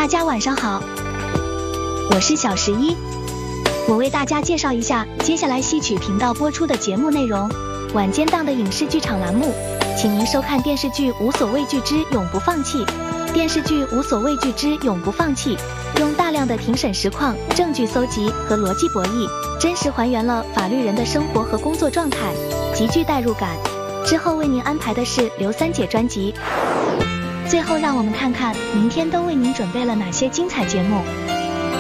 大家晚上好，我是小11，我为大家介绍一下接下来戏曲频道播出的节目内容。晚间档的影视剧场栏目，请您收看电视剧《无所畏惧之永不放弃》。电视剧《无所畏惧之永不放弃》用大量的庭审实况、证据搜集和逻辑博弈，真实还原了法律人的生活和工作状态，极具代入感。之后为您安排的是刘三姐专辑。最后让我们看看明天都为您准备了哪些精彩节目。